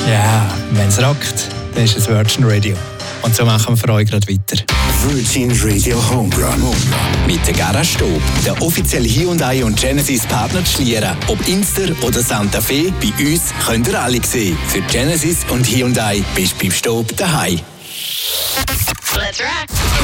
Ja, wenn es rockt, dann ist es Virgin Radio. Und so machen wir für euch gerade weiter. Virgin Radio Homerun. Mit der Garage Stob, der offizielle Hyundai und Genesis Partner zu Schlieren. Ob Inster oder Santa Fe, bei uns könnt ihr alle sehen. Für Genesis und Hyundai bist du beim Stob daheim. Let's rock!